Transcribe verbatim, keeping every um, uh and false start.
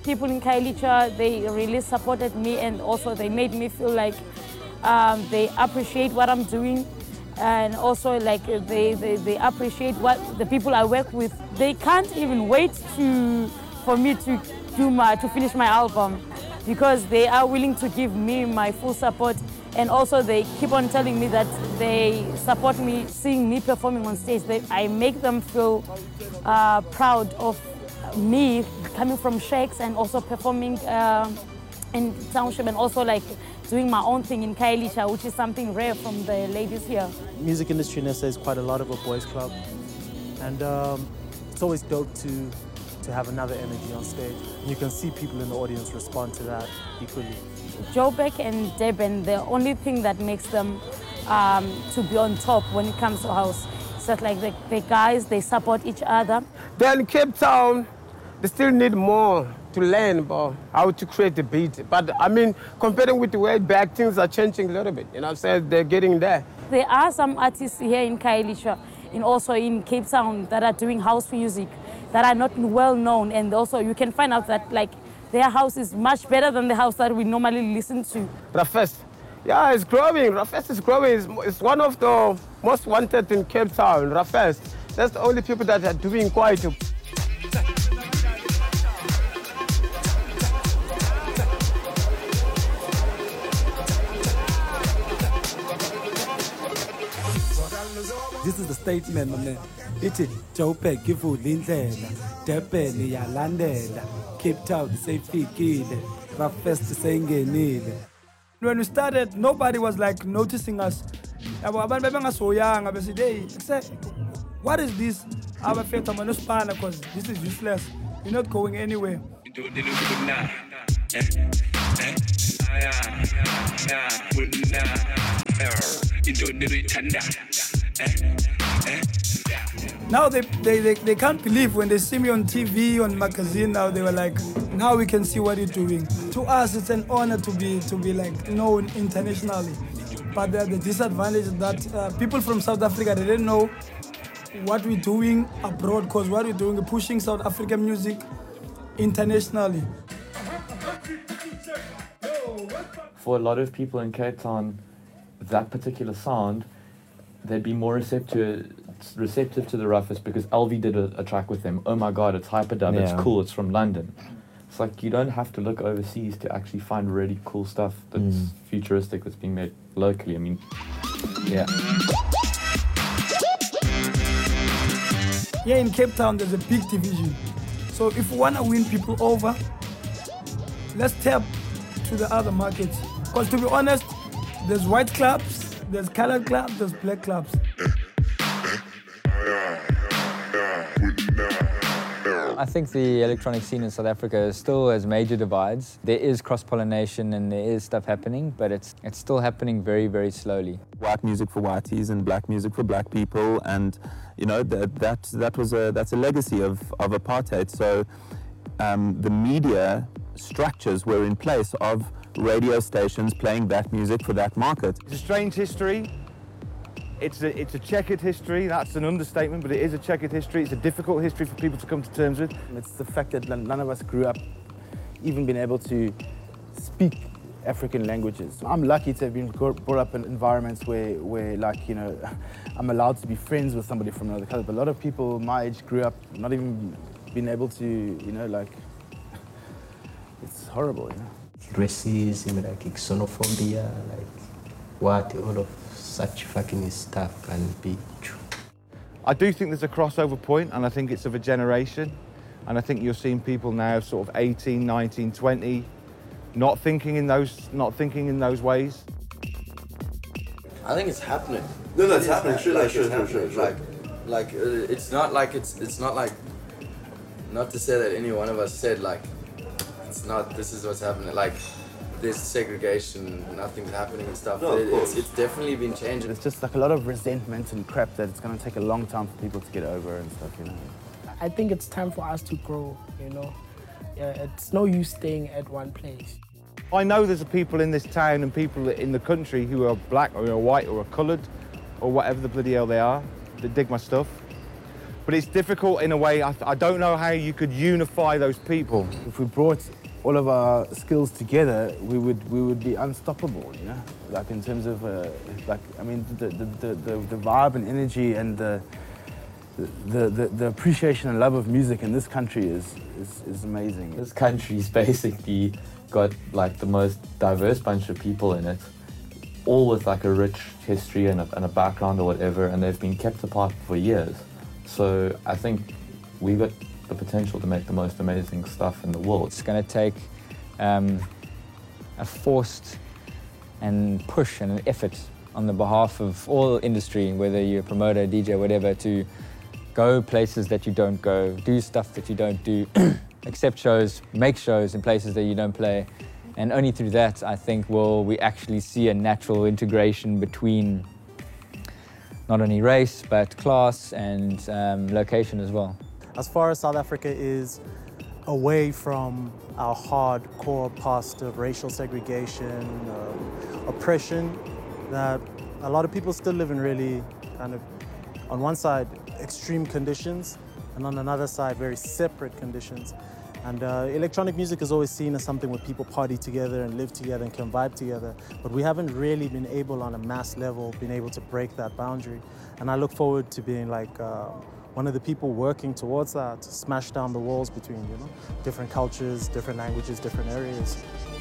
people in Khayelitsha, they really supported me, and also they made me feel like um, they appreciate what I'm doing, and also like they, they, they appreciate what the people I work with. They can't even wait to for me to do my to finish my album, because they are willing to give me my full support, and also they keep on telling me that they support me seeing me performing on stage. They, I make them feel uh, proud of me coming from Shakes and also performing uh, in Township, and also like doing my own thing in Khayelitsha, which is something rare from the ladies here. Music industry in S A is quite a lot of a boys club, and um, it's always dope to to have another energy on stage. You can see people in the audience respond to that equally. Joburg and Durban, the only thing that makes them um, to be on top when it comes to house is that like the, the guys, they support each other. Then Cape Town, they still need more to learn about how to create the beat. But I mean, comparing with the way back, things are changing a little bit. You know what I'm saying? They're getting there. There are some artists here in Khayelitsha and also in Cape Town that are doing house music that are not well known, and also you can find out that like their house is much better than the house that we normally listen to. Rafest, yeah, it's growing. Rafest is growing. It's, it's one of the most wanted in Cape Town. Rafest, that's the only people that are doing quite. This is the statement, my man. Ithi Joburg ivule indlela, Durban iyalandela, Cape Town seyifikile, Rafest seyingenile. When we started, nobody was like noticing us. Abantu bebengasoyanga besithi, hey, what is this? Abafethu amanosipana, because this is useless. You're not going anywhere. Now they, they, they, they can't believe when they see me on T V, on magazine now, they were like, now we can see what you're doing. To us, it's an honor to be to be like known internationally. But the, the disadvantage is that uh, people from South Africa, they didn't know what we're doing abroad, because what we're doing is pushing South African music internationally. For a lot of people in Cape Town, that particular sound, they'd be more receptive receptive to the Roughest because Alvi did a, a track with them. Oh my God, it's Hyperdub, yeah. It's cool, it's from London. It's like you don't have to look overseas to actually find really cool stuff that's mm. futuristic, that's being made locally. I mean, yeah. Yeah, in Cape Town, there's a big division. So if we want to win people over, let's tap to the other markets. Because to be honest, there's white clubs, there's colored clubs, there's black clubs. I think the electronic scene in South Africa still has major divides. There is cross-pollination and there is stuff happening, but it's it's still happening very, very slowly. White music for whiteys and black music for black people, and you know that that that was a that's a legacy of of apartheid. So um, the media structures were in place of radio stations playing that music for that market. It's a strange history. It's a, it's a checkered history. That's an understatement, but it is a checkered history. It's a difficult history for people to come to terms with. It's the fact that none of us grew up even being able to speak African languages. I'm lucky to have been brought up in environments where, where like, you know, I'm allowed to be friends with somebody from another color. But a lot of people my age grew up not even being able to, you know, like, it's horrible, you know. Racism, like xenophobia, like what, all of such fucking stuff can be true. I do think there's a crossover point, and I think it's of a generation. And I think you're seeing people now sort of eighteen, nineteen, twenty, not thinking in those, not thinking in those ways. I think it's happening. No, no, it's it happening. Sure, like, sure, it's sure, sure, sure. Like, like uh, it's not like it's it's not like, not to say that any one of us said like, it's not. This is what's happening. Like, there's segregation, nothing's happening and stuff. No, it, it's, it's definitely been changing. It's just like a lot of resentment and crap that it's going to take a long time for people to get over and stuff, you know. I think it's time for us to grow, you know. Yeah, it's no use staying at one place. I know there's people in this town and people in the country who are black or are white or are coloured or whatever the bloody hell they are that dig my stuff. but it's difficult in a way. I, I don't know how you could unify those people. If we brought all of our skills together, we would we would be unstoppable, you know. Like in terms of uh, like I mean the the, the the the vibe and energy and the the the the appreciation and love of music in this country is is, is amazing. This country's basically got like the most diverse bunch of people in it, all with like a rich history and a, and a background or whatever, and they've been kept apart for years. So I think we've got the potential to make the most amazing stuff in the world. It's going to take um, a forced and push and an effort on the behalf of all industry, whether you're a promoter, D J, whatever, to go places that you don't go, do stuff that you don't do, accept shows, make shows in places that you don't play. And only through that, I think, will we actually see a natural integration between not only race, but class and um, location as well. As far as South Africa is away from our hardcore past of racial segregation, uh, oppression, that a lot of people still live in really kind of, on one side, extreme conditions, and on another side, very separate conditions. And uh, electronic music is always seen as something where people party together and live together and can vibe together. But we haven't really been able, on a mass level, been able to break that boundary. And I look forward to being like uh, one of the people working towards that, to smash down the walls between, you know, different cultures, different languages, different areas.